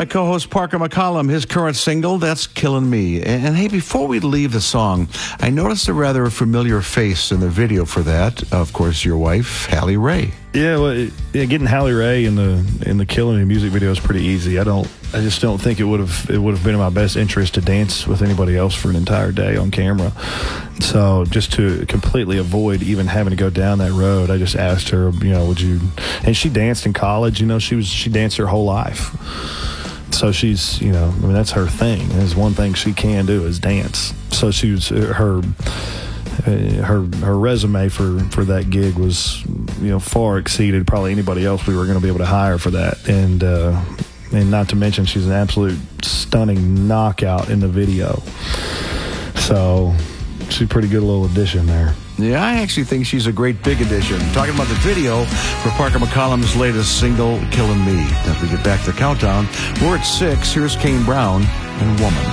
My co-host Parker McCollum, his current single, that's Killing Me. And hey, before we leave the song, I noticed a rather familiar face in the video for that. Of course, your wife, Hallie Ray. Yeah, well, getting Hallie Ray in the Killing Me music video is pretty easy. I just don't think it would have been in my best interest to dance with anybody else for an entire day on camera. So just to completely avoid even having to go down that road, I just asked her, would you? And she danced in college. She danced her whole life. So she's, that's her thing. There's one thing she can do is dance. So she was her resume for that gig was, far exceeded probably anybody else we were going to be able to hire for that. And not to mention she's an absolute stunning knockout in the video. So she's a pretty good little addition there. Yeah, I actually think she's a great big addition. Talking about the video for Parker McCollum's latest single, Killing Me. As we get back to the countdown, we're at 6. Here's Kane Brown and Woman.